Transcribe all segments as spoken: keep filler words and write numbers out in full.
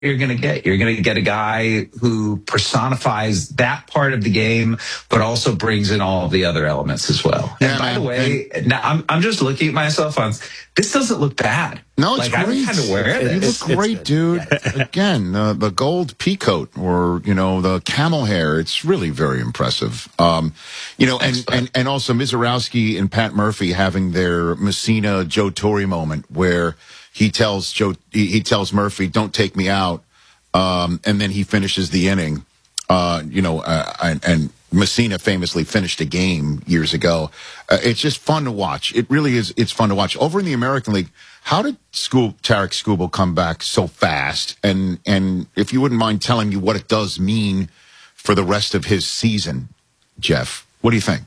you're going to get. You're going to get a guy who personifies that part of the game, but also brings in all of the other elements as well. Yeah, and by man. the way, and, now I'm I'm just looking at myself on this. Doesn't look bad. No, it's like, great. I'm kind of aware of You this. look great, dude. Yeah, Again, uh, the gold peacoat or, you know, the camel hair. It's really very impressive. Um, you know, and, and, and also Mizorowski and Pat Murphy having their Messina Joe Torre moment where he tells Joe, he, he tells Murphy, "Don't take me out." Um, and then he finishes the inning. Uh, you know, uh, and, and Messina famously finished a game years ago. Uh, it's just fun to watch. It really is. It's fun to watch. Over in the American League, how did Skub, Tarik Skubal come back so fast? And and if you wouldn't mind telling me what it does mean for the rest of his season, Jeff, what do you think?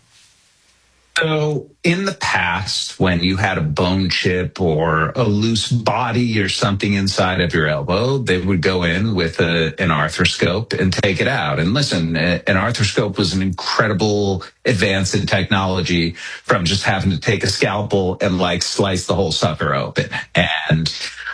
So in the past, when you had a bone chip or a loose body or something inside of your elbow, they would go in with a, an arthroscope and take it out. And listen, an arthroscope was an incredible advance in technology from just having to take a scalpel and like slice the whole sucker open. And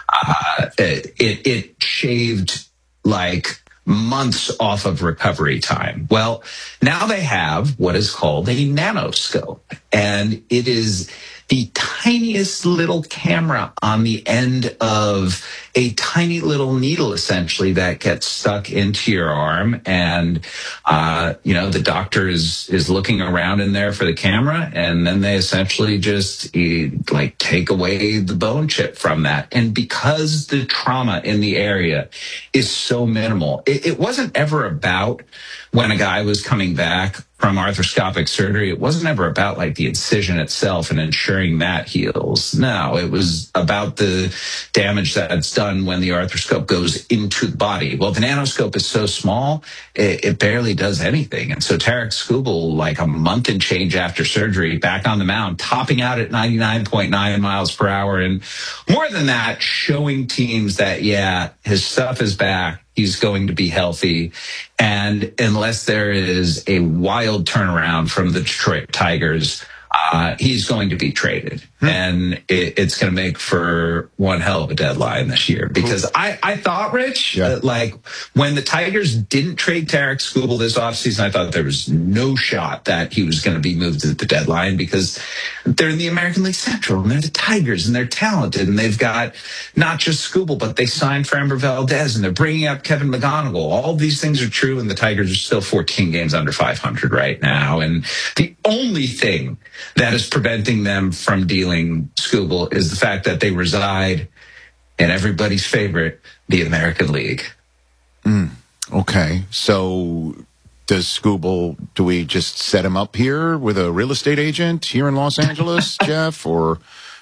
uh, it, it shaved like months off of recovery time. Well, now they have what is called a nanoscope, and it is the tiniest little camera on the end of a tiny little needle, essentially, that gets stuck into your arm. And, uh, you know, the doctor is, is looking around in there for the camera, and then they essentially just eh, like take away the bone chip from that. And because the trauma in the area is so minimal, it, it wasn't ever about when a guy was coming back from arthroscopic surgery, it wasn't ever about like the incision itself and ensuring that heals. No, it was about the damage that's done when the arthroscope goes into the body. Well, the nanoscope is so small, it, it barely does anything. And so Tarik Skubal, like a month and change after surgery, back on the mound, topping out at ninety-nine point nine miles per hour. And more than that, showing teams that, yeah, his stuff is back. He's going to be healthy. And unless there is a wild turnaround from the Detroit Tigers, uh, he's going to be traded. Hmm. And it, it's going to make for one hell of a deadline this year. Because I, I thought, Rich, yeah. that like when the Tigers didn't trade Tarik Skubal this offseason, I thought there was no shot that he was going to be moved at the deadline because they're in the American League Central and they're the Tigers and they're talented and they've got not just Skubal, but they signed Framber Valdez and they're bringing up Kevin McGonigal. All these things are true, and the Tigers are still fourteen games under five hundred right now. And the only thing that is preventing them from dealing Skubal is the fact that they reside in everybody's favorite, the American League. Mm, okay, so does Skubal, do we just set him up here with a real estate agent here in Los Angeles, Jeff, or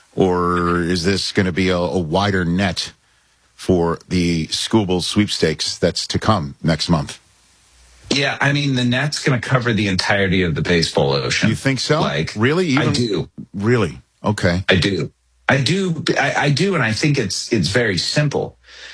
or is this going to be a, a wider net for the Skubal sweepstakes that's to come next month? Yeah, I mean, the net's going to cover the entirety of the baseball ocean. You think so? Like, really? Even, I do. Really? Okay. I do. I do. I, I do, and I think it's it's very simple.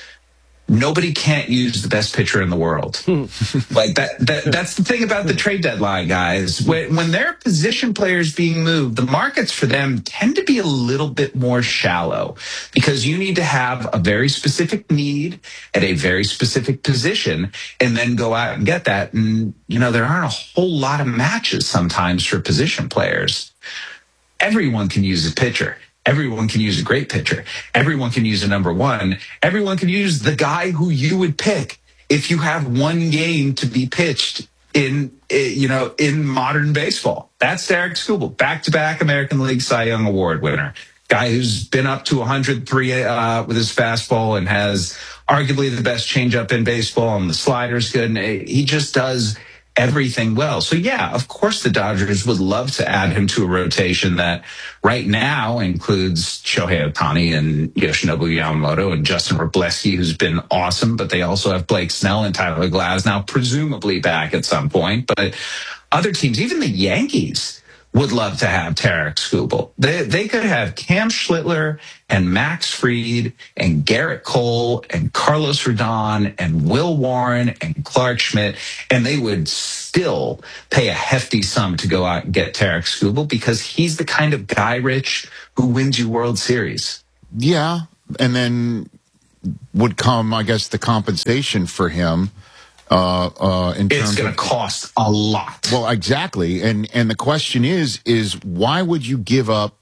Nobody can't use the best pitcher in the world. like that, that. That's the thing about the trade deadline, guys. When, when there are position players being moved, the markets for them tend to be a little bit more shallow because you need to have a very specific need at a very specific position and then go out and get that. And, you know, there aren't a whole lot of matches sometimes for position players. Everyone can use a pitcher. Everyone can use a great pitcher. Everyone can use a number one. Everyone can use the guy who you would pick if you have one game to be pitched in, you know, in modern baseball. That's Tarik Skubal, back-to-back American League Cy Young Award winner. Guy who's been up to one hundred three uh, with his fastball and has arguably the best changeup in baseball, and the slider's good. And he just does everything well. So, yeah, of course the Dodgers would love to add him to a rotation that right now includes Shohei Ohtani and Yoshinobu Yamamoto and Justin Wrobleski, who's been awesome. But they also have Blake Snell and Tyler Glasnow, presumably back at some point. But other teams, even the Yankees, would love to have Tarik Skubal. They, they could have Cam Schlittler and Max Fried and Garrett Cole and Carlos Rodon and Will Warren and Clark Schmidt, and they would still pay a hefty sum to go out and get Tarik Skubal because he's the kind of guy, Rich, who wins you World Series. Yeah, and then would come, I guess, the compensation for him. Uh, uh, in terms it's going to cost a lot. Well, exactly. And and the question is, is why would you give up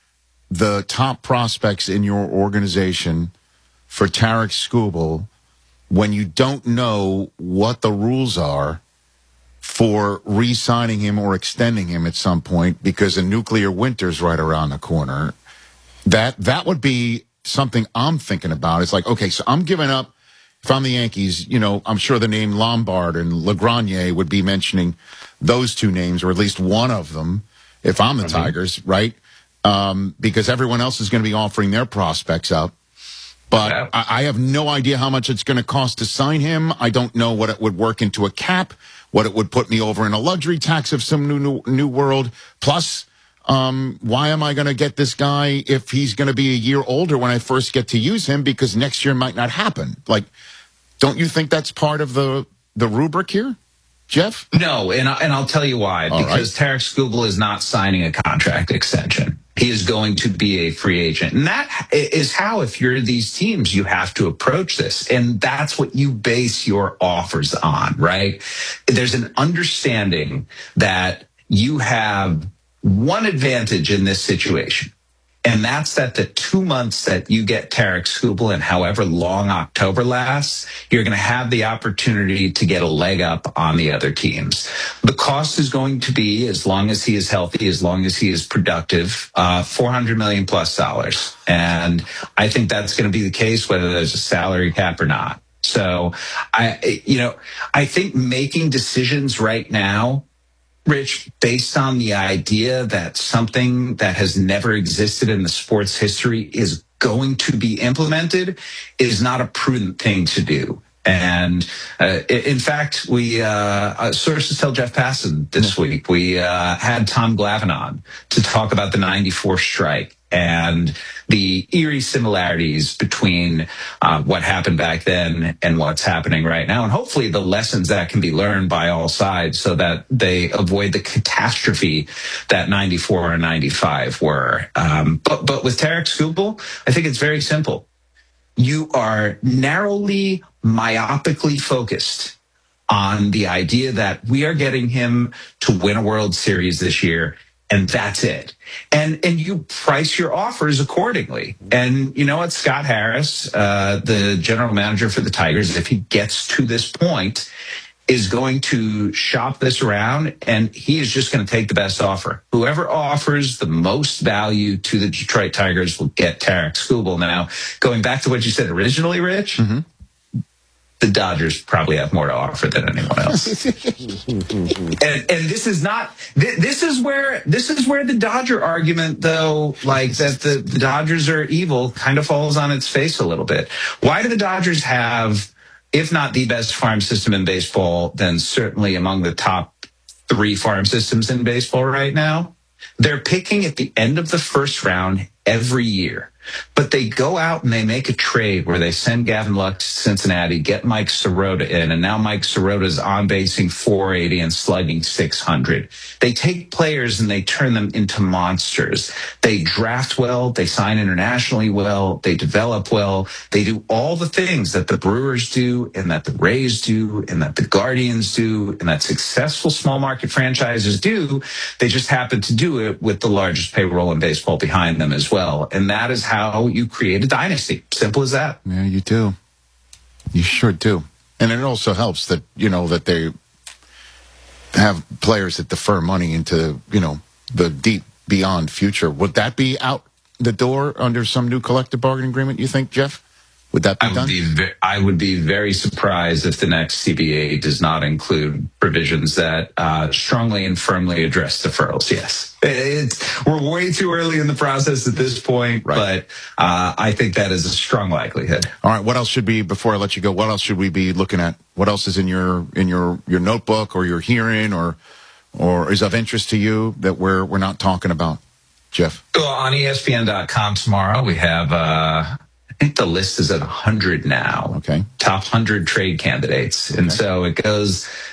the top prospects in your organization for Tarik Skubal when you don't know what the rules are for re-signing him or extending him at some point, because a nuclear winter's right around the corner? That that would be something I'm thinking about. It's like, okay, so I'm giving up. If I'm the Yankees, you know, I'm sure the name Lombard and Lagrange would be mentioning those two names, or at least one of them, if I'm the mm-hmm. Tigers, right? Um, because everyone else is going to be offering their prospects up. But yeah. I, I have no idea how much it's going to cost to sign him. I don't know what it would work into a cap, what it would put me over in a luxury tax of some new new, new world. Plus, um, why am I going to get this guy if he's going to be a year older when I first get to use him, because next year might not happen? Like, don't you think that's part of the, the rubric here, Jeff? No, and, I, and I'll tell you why. All because right. Tarik Skubal is not signing a contract extension. He is going to be a free agent. And that is how, if you're these teams, you have to approach this. And that's what you base your offers on, right? There's an understanding that you have one advantage in this situation. And that's that the two months that you get Tarik Skubal and however long October lasts, you're going to have the opportunity to get a leg up on the other teams. The cost is going to be, as long as he is healthy, as long as he is productive, uh, four hundred million plus dollars. And I think that's going to be the case, whether there's a salary cap or not. So I, you know, I think making decisions right now, Rich, based on the idea that something that has never existed in the sports history is going to be implemented, is not a prudent thing to do. And uh, in fact, we uh, sources tell Jeff Passan this week, we uh, had Tom Glavine on to talk about the ninety-four strike and the eerie similarities between uh, what happened back then and what's happening right now. And hopefully the lessons that can be learned by all sides so that they avoid the catastrophe that ninety-four and ninety-five were. Um, but, but with Tarik Skubal, I think it's very simple. You are narrowly, myopically focused on the idea that we are getting him to win a World Series this year, and that's it. And and you price your offers accordingly. And you know what? Scott Harris, uh, the general manager for the Tigers, if he gets to this point, is going to shop this around, and he is just going to take the best offer. Whoever offers the most value to the Detroit Tigers will get Tarik Skubal. Now, going back to what you said originally, Rich, mm-hmm. the Dodgers probably have more to offer than anyone else. and, and this is not, this is where, this is where the Dodger argument, though, like that the, the Dodgers are evil, kind of falls on its face a little bit. Why do the Dodgers have, if not the best farm system in baseball, then certainly among the top three farm systems in baseball right now? They're picking at the end of the first round every year. But they go out and they make a trade where they send Gavin Luck to Cincinnati, get Mike Sirota in, and now Mike Sirota's on basing four eighty and slugging six hundred. They take players and they turn them into monsters. They draft well, they sign internationally well, they develop well, they do all the things that the Brewers do and that the Rays do and that the Guardians do and that successful small market franchises do. They just happen to do it with the largest payroll in baseball behind them as well. And that is how How you create a dynasty. Simple as that. Yeah, you do. You sure do. And it also helps that, you know, that they have players that defer money into, you know, the deep beyond future. Would that be out the door under some new collective bargaining agreement, you think, Jeff? Would that be I would done? Be ve- I would be very surprised if the next C B A does not include provisions that uh, strongly and firmly address deferrals. Yes. It's, we're way too early in the process at this point, right. but uh, I think that is a strong likelihood. All right. What else should be, before I let you go, what else should we be looking at? What else is in your in your, your notebook or your hearing or or is of interest to you that we're we're not talking about, Jeff? So on E S P N dot com tomorrow, we have... Uh, I think the list is at one hundred now. Okay. Top one hundred trade candidates. And okay. so it goes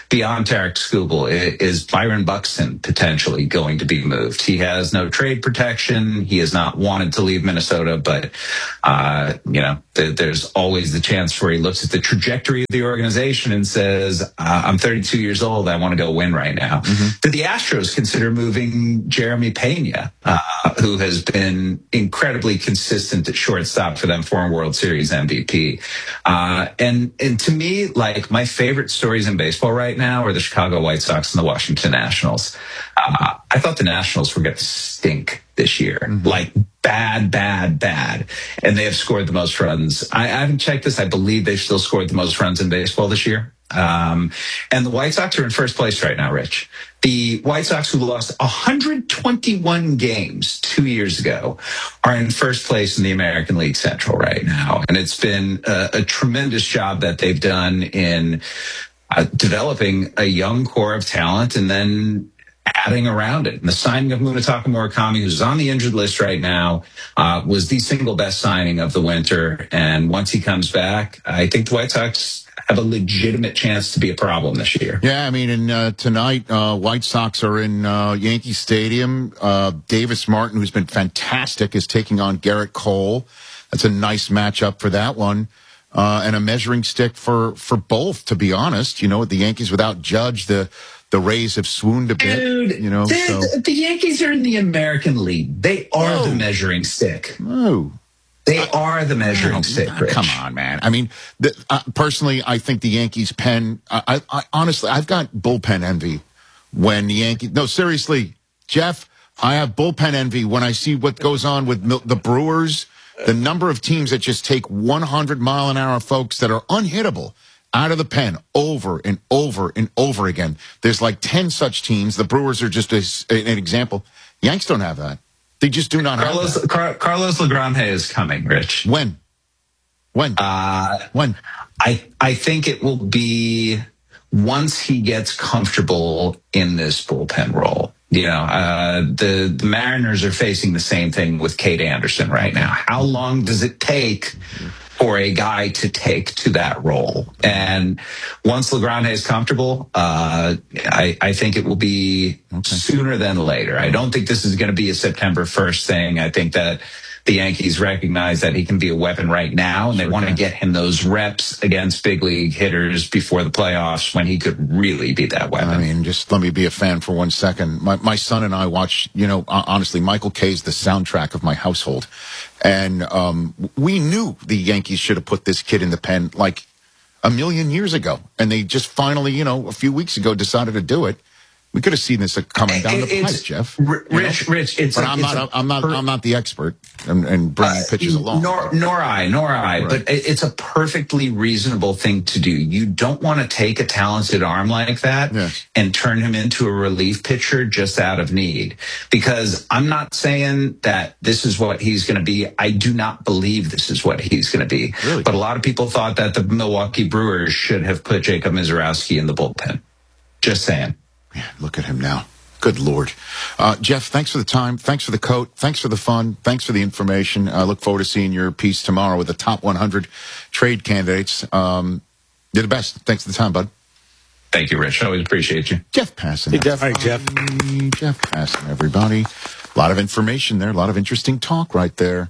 beyond Tarek Skubal, is Byron Buxton potentially going to be moved? He has no trade protection. He has not wanted to leave Minnesota, but, uh, you know, th- there's always the chance where he looks at the trajectory of the organization and says, uh, I'm thirty-two years old. I want to go win right now. Mm-hmm. Did the Astros consider moving Jeremy Pena, uh, who has been incredibly consistent at shortstop for them, former World Series M V P? Uh, and, and to me, like, my favorite stories in baseball right now are the Chicago White Sox and the Washington Nationals. Uh, I thought the Nationals were going to stink this year, mm-hmm. like bad, bad, bad. And they have scored the most runs. I, I haven't checked this. I believe they've still scored the most runs in baseball this year. Um, and the White Sox are in first place right now, Rich. The White Sox, who lost one hundred twenty-one games two years ago, are in first place in the American League Central right now. And it's been a, a tremendous job that they've done in uh, developing a young core of talent and then adding around it. And the signing of Munetaka Murakami, who's on the injured list right now, uh, was the single best signing of the winter. And once he comes back, I think the White Sox have a legitimate chance to be a problem this year. Yeah, I mean, and uh, tonight, uh, White Sox are in uh, Yankee Stadium. Uh, Davis Martin, who's been fantastic, is taking on Garrett Cole. That's a nice matchup for that one. Uh, and a measuring stick for, for both, to be honest. You know, the Yankees without Judge, the the Rays have swooned a bit. Dude, you know, so. the, the Yankees are in the American League. They are Whoa. the measuring stick. No. They are the measuring stick, Rich. Come on, man. I mean, the, uh, personally, I think the Yankees pen, I, I, I honestly, I've got bullpen envy when the Yankees, no, seriously, Jeff, I have bullpen envy when I see what goes on with Mil- the Brewers, the number of teams that just take one hundred mile an hour folks that are unhittable out of the pen over and over and over again. There's like ten such teams. The Brewers are just a, an example. Yanks don't have that. They just do not Carlos, have that. Car- Carlos Legrande is coming, Rich. When? When? Uh, when? I I think it will be once he gets comfortable in this bullpen role. You know, uh, the, the Mariners are facing the same thing with Cade Anderson right now. How long does it take for a guy to take to that role? And once Legrande is comfortable, uh, I, I think it will be okay. sooner than later. I don't think this is going to be a September first thing. I think that the Yankees recognize that he can be a weapon right now, and they sure want can. to get him those reps against big league hitters before the playoffs when he could really be that weapon. I mean, just let me be a fan for one second. My, my son and I watch, you know, honestly, Michael Kay's the soundtrack of my household. And um, we knew the Yankees should have put this kid in the pen like a million years ago. And they just finally, you know, a few weeks ago decided to do it. We could have seen this coming down the pipe, Jeff. Rich, Rich, it's. But a, I'm it's not. A, I'm not. I'm not the expert and, and bringing uh, pitches along. Nor, nor I, nor I. Right. But it's a perfectly reasonable thing to do. You don't want to take a talented arm like that yes. and turn him into a relief pitcher just out of need. Because I'm not saying that this is what he's going to be. I do not believe this is what he's going to be. Really? But a lot of people thought that the Milwaukee Brewers should have put Jacob Misiorowski in the bullpen. Just saying. Man, look at him now. Good Lord. Uh, Jeff, thanks for the time. Thanks for the coat. Thanks for the fun. Thanks for the information. I look forward to seeing your piece tomorrow with the top one hundred trade candidates. Um, you're the best. Thanks for the time, bud. Thank you, Rich. I always appreciate you. Jeff Passan. Hey, Jeff. All right, Jeff. Jeff Passan, everybody. A lot of information there. A lot of interesting talk right there.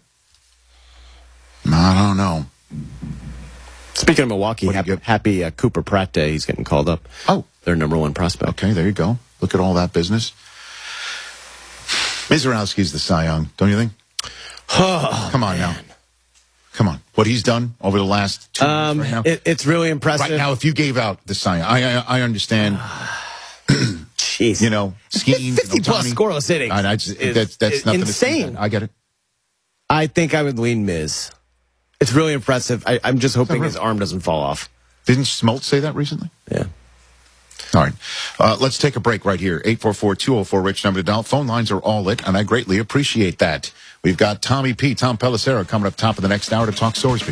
I don't know. Speaking of Milwaukee, happy, happy uh, Cooper Pratt Day. He's getting called up. Oh. Their number one prospect. Okay, there you go. Look at all that business. Misiorowski's the Cy Young, don't you think? Oh, Come on man. now. Come on. What he's done over the last two um, months right now? It, it's really impressive. Right now, if you gave out the Cy Young, I, I, I understand, Jeez. you know, Skeens, fifty-plus scoreless innings. I, I just, that's that's nothing insane. To I get it. I think I would lean Miz. It's really impressive. I, I'm just hoping his arm doesn't fall off. Didn't Smoltz say that recently? Yeah. All right. Uh, let's take a break right here. eight four four, two oh four, Rich, number to dial. Phone lines are all lit, and I greatly appreciate that. We've got Tommy P, Tom Pelissero, coming up top of the next hour to talk Sorsby.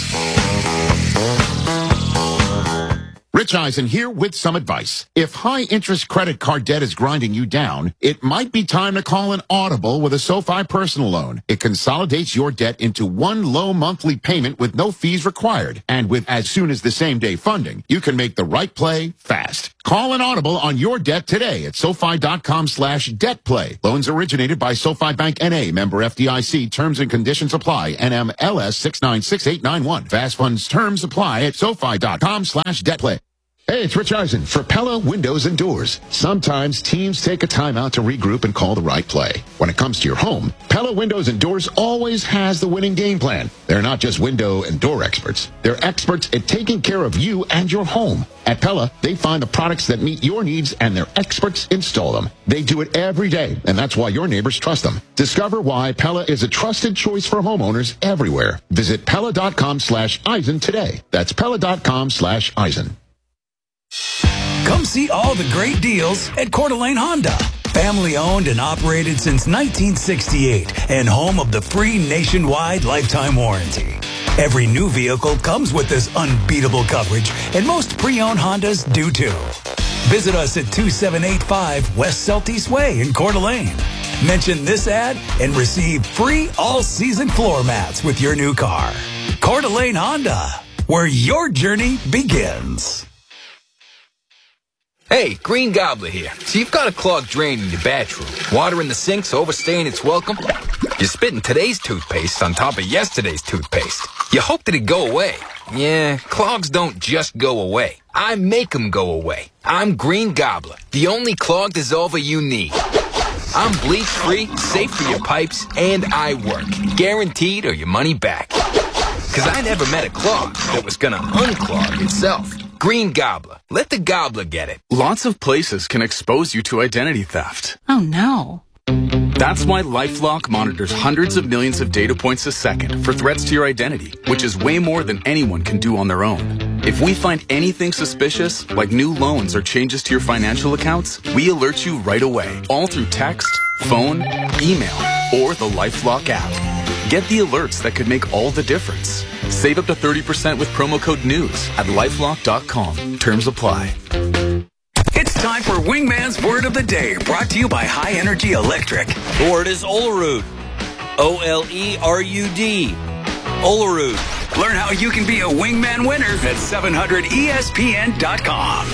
Rich Eisen here with some advice. If high-interest credit card debt is grinding you down, it might be time to call an audible with a SoFi personal loan. It consolidates your debt into one low monthly payment with no fees required. And with as soon as the same day funding, you can make the right play fast. Call an audible on your debt today at SoFi.com slash debt play. Loans originated by SoFi Bank N A, member F D I C. Terms and conditions apply. N M L S six nine six eight nine one. Fast funds terms apply at SoFi.com slash debt play. Hey, it's Rich Eisen for Pella Windows and Doors. Sometimes teams take a time out to regroup and call the right play. When it comes to your home, Pella Windows and Doors always has the winning game plan. They're not just window and door experts. They're experts at taking care of you and your home. At Pella, they find the products that meet your needs and their experts install them. They do it every day, and that's why your neighbors trust them. Discover why Pella is a trusted choice for homeowners everywhere. Visit Pella.com slash Eisen today. That's Pella.com slash Eisen. Come see all the great deals at Coeur d'Alene Honda. Family owned and operated since nineteen sixty-eight and home of the free nationwide lifetime warranty. Every new vehicle comes with this unbeatable coverage, and most pre-owned Hondas do too. Visit us at two seven eight five West Celtice Way in Coeur d'Alene. Mention this ad and receive free all-season floor mats with your new car. Coeur d'Alene Honda, where your journey begins. Hey, Green Gobbler here. So you've got a clogged drain in your bathroom. Water in the sink's overstaying its welcome. You're spitting today's toothpaste on top of yesterday's toothpaste. You hope that it'd go away. Yeah, clogs don't just go away. I make them go away. I'm Green Gobbler, the only clog dissolver you need. I'm bleach-free, safe for your pipes, and I work. Guaranteed or your money back. Because I never met a clog that was gonna unclog itself. Green Gobbler. Let the gobbler get it. Lots of places can expose you to identity theft. Oh, no. That's why LifeLock monitors hundreds of millions of data points a second for threats to your identity, which is way more than anyone can do on their own. If we find anything suspicious, like new loans or changes to your financial accounts, we alert you right away, all through text, phone, email, or the LifeLock app. Get the alerts that could make all the difference. Save up to thirty percent with promo code NEWS at lifelock dot com. Terms apply. It's time for Wingman's Word of the Day, brought to you by High Energy Electric. The word is Olerud. O L E R U D. Olerud. Learn how you can be a Wingman winner at seven hundred E S P N dot com.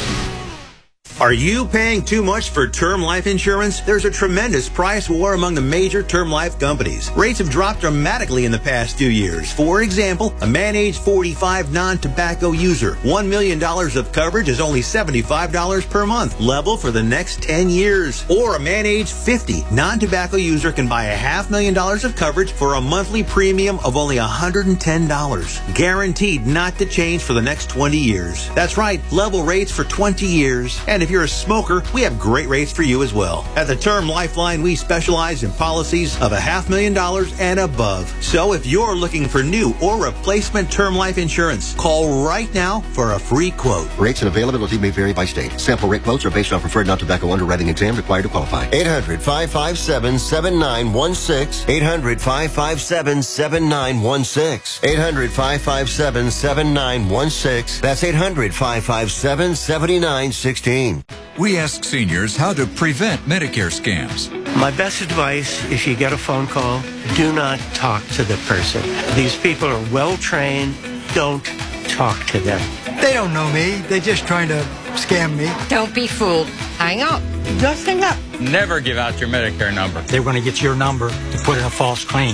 Are you paying too much for term life insurance? There's a tremendous price war among the major term life companies. Rates have dropped dramatically in the past few years. For example, a man age forty-five non-tobacco user, one million dollars of coverage is only seventy-five dollars per month, level for the next ten years. Or a man age fifty non-tobacco user can buy a half million dollars of coverage for a monthly premium of only one hundred ten dollars. Guaranteed not to change for the next twenty years. That's right, level rates for twenty years. And if If you're a smoker, we have great rates for you as well. At the Term Lifeline, we specialize in policies of a half million dollars and above. So if you're looking for new or replacement term life insurance, call right now for a free quote. Rates and availability may vary by state. Sample rate quotes are based on preferred non-tobacco underwriting exam required to qualify. eight hundred, five five seven, seven nine one six. eight hundred, five five seven, seven nine one six. eight hundred, five five seven, seven nine one six. That's eight hundred, five five seven, seven nine one six. We ask seniors how to prevent Medicare scams. My best advice, if you get a phone call, do not talk to the person. These people are well trained. Don't talk to them. They don't know me. They're just trying to scam me. Don't be fooled. Hang up. Just hang up. Never give out your Medicare number. They're going to get your number to put in a false claim.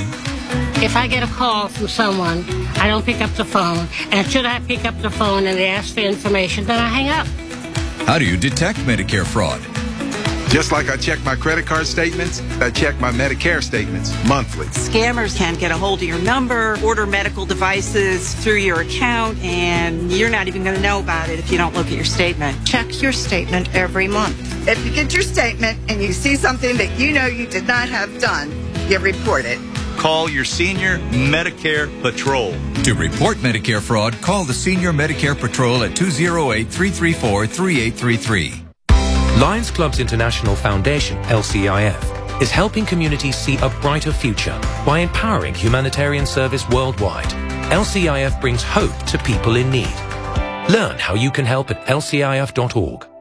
If I get a call from someone, I don't pick up the phone. And should I pick up the phone and they ask for information, then I hang up. How do you detect Medicare fraud? Just like I check my credit card statements, I check my Medicare statements monthly. Scammers can get a hold of your number, order medical devices through your account, and you're not even going to know about it if you don't look at your statement. Check your statement every month. If you get your statement and you see something that you know you did not have done, you report it. Call your Senior Medicare Patrol. To report Medicare fraud, call the Senior Medicare Patrol at two oh eight, three three four, three eight three three. Lions Clubs International Foundation, L C I F, is helping communities see a brighter future by empowering humanitarian service worldwide. L C I F brings hope to people in need. Learn how you can help at L C I F dot org.